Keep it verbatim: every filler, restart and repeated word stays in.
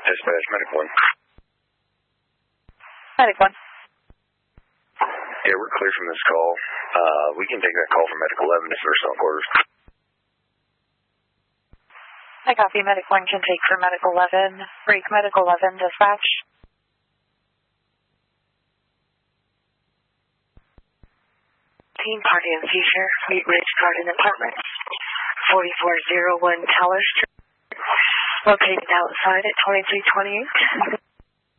Dispatch, Medic one. Medic one. Yeah, we're clear from this call. Uh, we can take that call from Medic eleven to first on quarters. I copy. Medic one can take for Medic eleven. Break Medic eleven, dispatch. Team party and seizure, Wheat Ridge Garden Apartments, forty-four oh one Tower Street, located outside at twenty-three twenty-eight.